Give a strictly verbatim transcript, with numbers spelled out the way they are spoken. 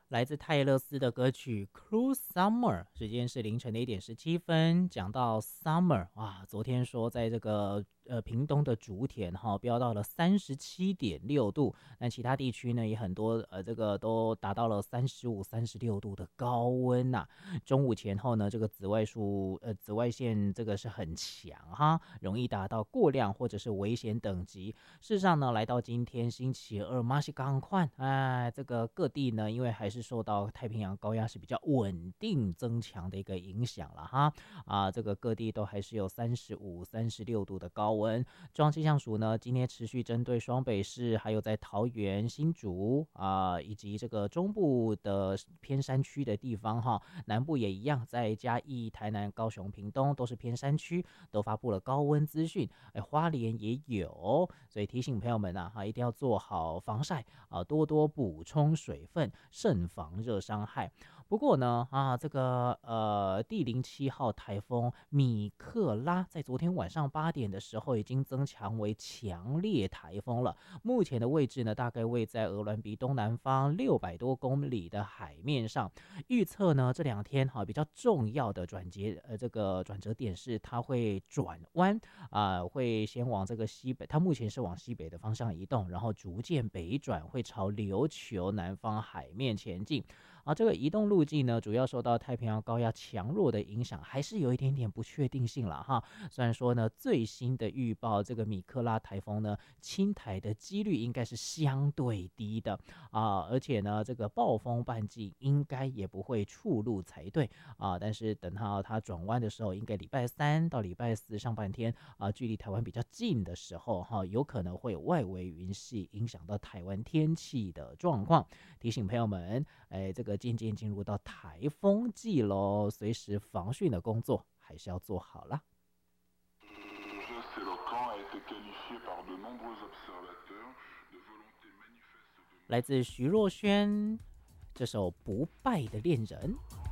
来自泰勒斯的歌曲《Cruel Summer》，时间是凌晨的一点十七分。讲到 Summer 啊，昨天说在这个呃屏东的竹田哈，飙到了三十七点六度，但其他地区呢也很多呃这个都达到了三十五、三十六度的高温呐、中午前后呢，这个紫外数呃紫外线这个是很强哈，容易达到过量或者是危险等级。事实上呢，来到今天星期二，马西港快，哎，这个各地呢，因为还是受到太平洋高压是比较稳定增强的一个影响了哈，啊，这个各地都还是有三十五、三十六度的高温。中央气象署呢，今天持续针对双北市，还有在桃园、新竹啊，以及这个中部的偏山区的地方哈，南部也一样，在嘉义、台南、高雄、屏东都是偏山区，都发布了高温资讯。哎，花莲也有，所以提醒朋友们啊，哈，一定要做好防晒啊，多多补充水分，慎防热伤害。不过呢，啊，这个呃第零七号台风米克拉在昨天晚上八点的时候已经增强为强烈台风了。目前的位置呢，大概位在鹅銮鼻东南方六百多公里的海面上。预测呢，这两天哈比较重要的转节呃这个转折点是它会转弯啊、呃会先往这个西北，它目前是往西北的方向移动，然后逐渐北转，会朝琉球南方海面前进。啊，这个移动路径呢，主要受到太平洋高压强弱的影响，还是有一点点不确定性了哈。虽然说呢，最新的预报这个米克拉台风呢，侵台的几率应该是相对低的啊，而且呢，这个暴风半径应该也不会触路才对啊。但是等到它转弯的时候，应该礼拜三到礼拜四上半天啊，距离台湾比较近的时候哈，有可能会有外围云系影响到台湾天气的状况。提醒朋友们，哎，这个渐渐进入到台风季喽，随时防汛的工作还是要做好啦。来自徐若瑄这首《不败的恋人》。